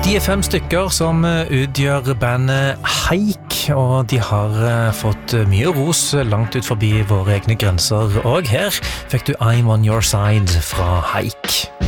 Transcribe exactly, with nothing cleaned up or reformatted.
De er fem stykker som utgjør bandet Haik, og de har fått mye ros langt ut forbi våre egne grenser. Og her fikk du I'm on your side fra Haik.